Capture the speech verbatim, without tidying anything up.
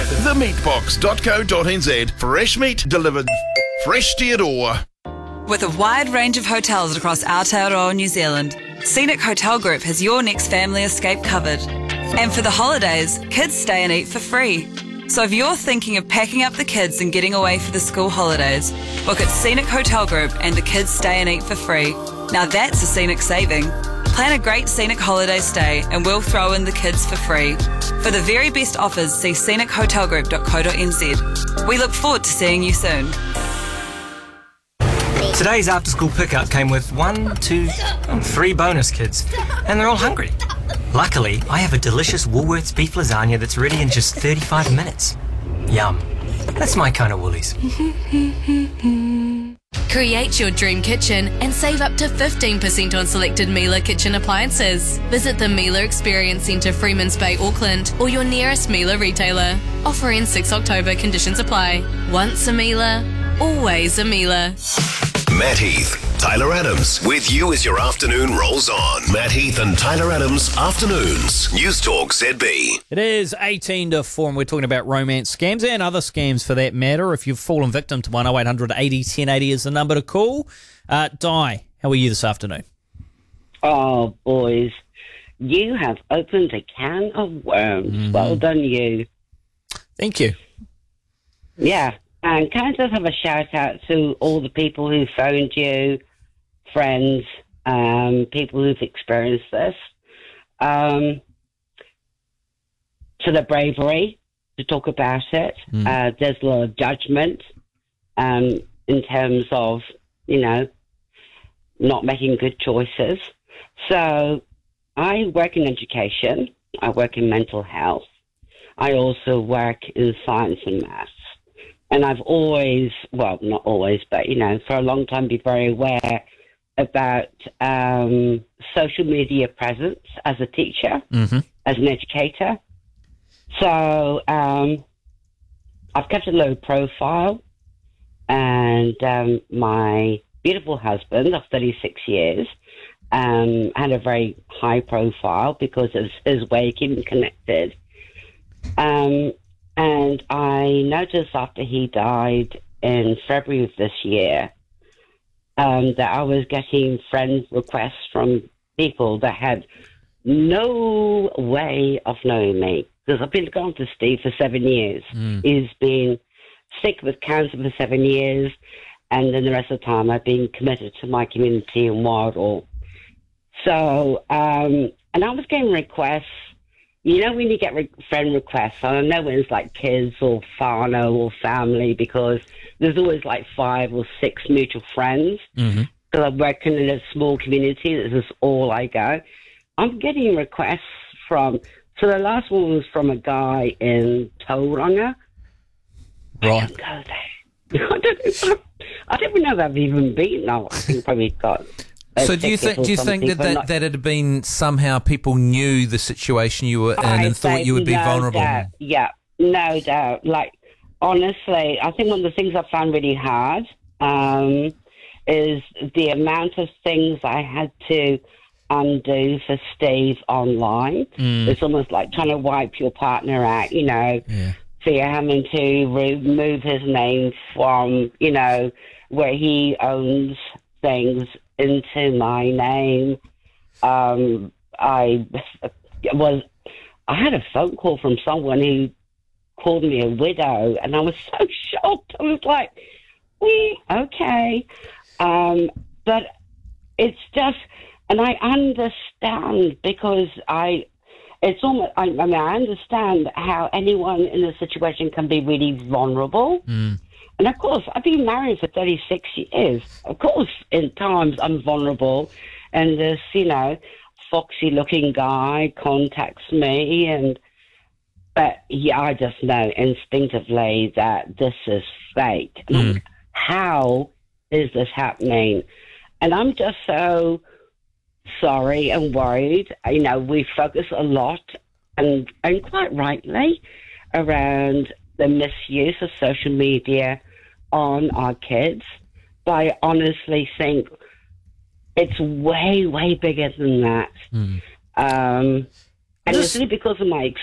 the meat box dot co dot n z. Fresh meat delivered fresh to your door. With a wide range of hotels across Aotearoa, New Zealand, Scenic Hotel Group has your next family escape covered. And for the holidays, kids stay and eat for free. So if you're thinking of packing up the kids and getting away for the school holidays, book at Scenic Hotel Group and the kids stay and eat for free. Now that's a scenic saving. Plan a great scenic holiday stay and we'll throw in the kids for free. For the very best offers, see scenic hotel group dot co dot n z. We look forward to seeing you soon. Today's after-school pickup came with one, two, and three bonus kids, and they're all hungry. Luckily, I have a delicious Woolworths beef lasagna that's ready in just thirty-five minutes. Yum. That's my kind of Woolies. Create your dream kitchen and save up to fifteen percent on selected Miele kitchen appliances. Visit the Miele Experience Centre, Freemans Bay, Auckland, or your nearest Miele retailer. Offer ends sixth October, conditions apply. Once a Miele, always a Miele. Matt Heath, Tyler Adams, with you as your afternoon rolls on. Matt Heath and Tyler Adams, Afternoons, News Talk Z B. It is eighteen to four and we're talking about romance scams and other scams for that matter. If you've fallen victim to one, oh eight hundred eighty ten eighty is the number to call. Uh, Di, how are you this afternoon? Oh, boys, you have opened a can of worms. Mm-hmm. Well done, you. Thank you. Yeah. And can I just have a shout out to all the people who phoned you, friends, um, people who've experienced this, um, to the bravery to talk about it. Mm. Uh, there's a lot of judgment um, in terms of, you know, not making good choices. So I work in education. I work in mental health. I also work in science and maths. And I've always, well, not always, but, you know, for a long time been very aware about um, social media presence as a teacher, mm-hmm. as an educator. So um, I've kept a low profile, and um, my beautiful husband of thirty-six years um, had a very high profile because of his way of keeping connected. Um And I noticed after he died in February of this year um, that I was getting friend requests from people that had no way of knowing me. Because I've been gone to Steve for seven years. Mm. He's been sick with cancer for seven years. And then the rest of the time I've been committed to my community in Wardle. So, um, and I was getting requests. You know when you get re- friend requests, I don't know when it's like kids or whānau or family, because there's always like five or six mutual friends. Because mm-hmm. I'm working in a small community, this is all I go. I'm getting requests from, so the last one was from a guy in Tauranga. Right. I don't go there. I don't, I don't even know if I've even been. No, I think probably got... So do you think do you think that that, that it had been somehow people knew the situation you were in I and thought you would be no vulnerable? Doubt. Yeah, no doubt. Like, honestly, I think one of the things I found really hard um, is the amount of things I had to undo for Steve online. Mm. It's almost like trying to wipe your partner out, you know. Yeah. So you're having to remove his name from, you know, where he owns things into my name. Um, I was, I had a phone call from someone who called me a widow, and I was so shocked. I was like, mm, okay. Um, but it's just, and I understand because I, it's almost, I, I mean, I understand how anyone in a situation can be really vulnerable. Mm. And of course, I've been married for thirty-six years. Of course, in times I'm vulnerable, and this, you know, foxy-looking guy contacts me, and but yeah, I just know instinctively that this is fake. And mm. I'm, how is this happening? And I'm just so sorry and worried. You know, we focus a lot, and and quite rightly, around the misuse of social media on our kids, but I honestly think it's way, way bigger than that. Mm. Um, and it's only because of my